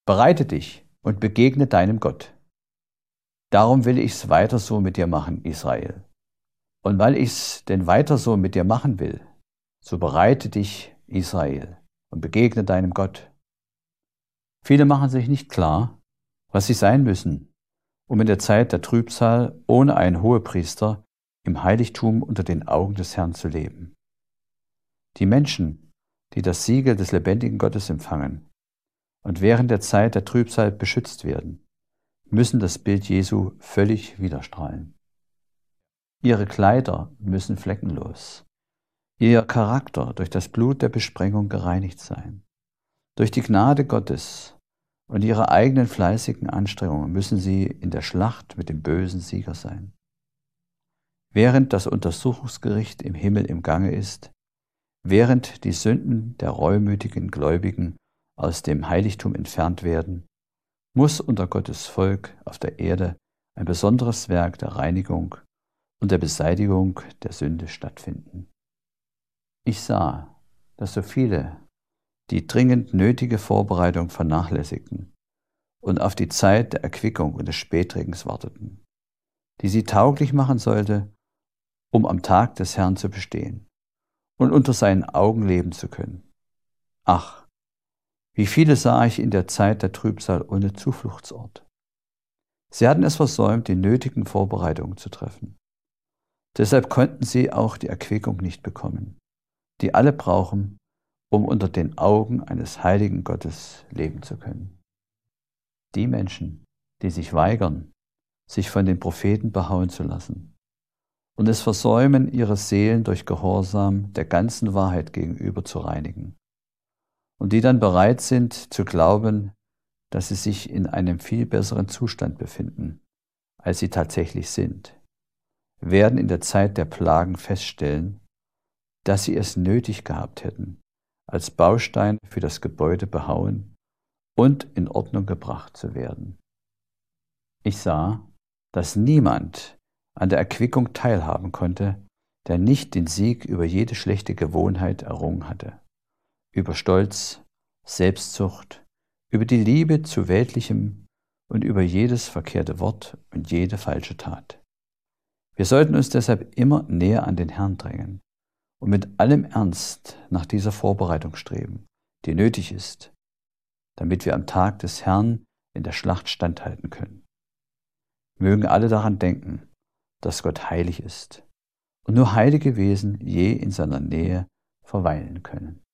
Bereite dich und begegne deinem Gott. Darum will ich's weiter so mit dir machen, Israel. Und weil ich's denn weiter so mit dir machen will, so bereite dich, Israel, und begegne deinem Gott. Viele machen sich nicht klar, was sie sein müssen, um in der Zeit der Trübsal ohne einen Hohepriester im Heiligtum unter den Augen des Herrn zu leben. Die Menschen, die das Siegel des lebendigen Gottes empfangen und während der Zeit der Trübsal beschützt werden, müssen das Bild Jesu völlig widerstrahlen. Ihre Kleider müssen fleckenlos, ihr Charakter durch das Blut der Besprengung gereinigt sein. Durch die Gnade Gottes und ihre eigenen fleißigen Anstrengungen müssen sie in der Schlacht mit dem Bösen Sieger sein. Während das Untersuchungsgericht im Himmel im Gange ist, während die Sünden der reumütigen Gläubigen aus dem Heiligtum entfernt werden, muss unter Gottes Volk auf der Erde ein besonderes Werk der Reinigung und der Beseitigung der Sünde stattfinden. Ich sah, dass so viele die dringend nötige Vorbereitung vernachlässigten und auf die Zeit der Erquickung und des Spätregens warteten, die sie tauglich machen sollte, um am Tag des Herrn zu bestehen und unter seinen Augen leben zu können. Ach, wie viele sah ich in der Zeit der Trübsal ohne Zufluchtsort. Sie hatten es versäumt, die nötigen Vorbereitungen zu treffen. Deshalb konnten sie auch die Erquickung nicht bekommen, die alle brauchen, um unter den Augen eines heiligen Gottes leben zu können. Die Menschen, die sich weigern, sich von den Propheten behauen zu lassen und es versäumen, ihre Seelen durch Gehorsam der ganzen Wahrheit gegenüber zu reinigen und die dann bereit sind zu glauben, dass sie sich in einem viel besseren Zustand befinden, als sie tatsächlich sind, werden in der Zeit der Plagen feststellen, dass sie es nötig gehabt hätten, als Baustein für das Gebäude behauen und in Ordnung gebracht zu werden. Ich sah, dass niemand an der Erquickung teilhaben konnte, der nicht den Sieg über jede schlechte Gewohnheit errungen hatte, über Stolz, Selbstsucht, über die Liebe zu Weltlichem und über jedes verkehrte Wort und jede falsche Tat. Wir sollten uns deshalb immer näher an den Herrn drängen und mit allem Ernst nach dieser Vorbereitung streben, die nötig ist, damit wir am Tag des Herrn in der Schlacht standhalten können. Mögen alle daran denken, dass Gott heilig ist und nur heilige Wesen je in seiner Nähe verweilen können.